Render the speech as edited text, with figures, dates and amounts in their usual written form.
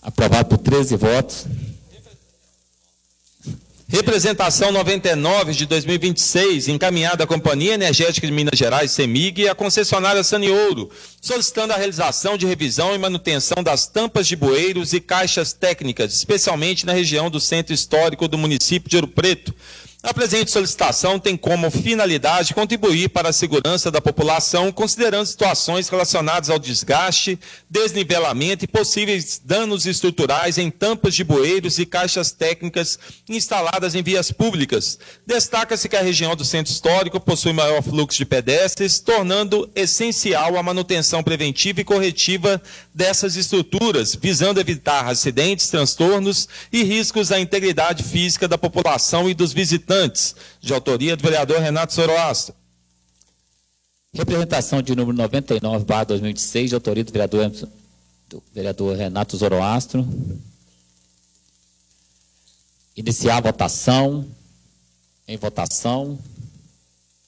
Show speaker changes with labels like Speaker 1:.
Speaker 1: Aprovado por 13 votos.
Speaker 2: Representação 99 de 2026, encaminhada à Companhia Energética de Minas Gerais, CEMIG, e à concessionária Saniouro, solicitando a realização de revisão e manutenção das tampas de bueiros e caixas técnicas, especialmente na região do centro histórico do município de Ouro Preto. A presente solicitação tem como finalidade contribuir para a segurança da população, considerando situações relacionadas ao desgaste, desnivelamento e possíveis danos estruturais em tampas de bueiros e caixas técnicas instaladas em vias públicas. Destaca-se que a região do centro histórico possui maior fluxo de pedestres, tornando essencial a manutenção preventiva e corretiva dessas estruturas, visando evitar acidentes, transtornos e riscos à integridade física da população e dos visitantes. De autoria do vereador Renato Zoroastro.
Speaker 1: Representação de número 99/2026, de autoria do vereador Renato Zoroastro. Iniciar a votação. Em votação.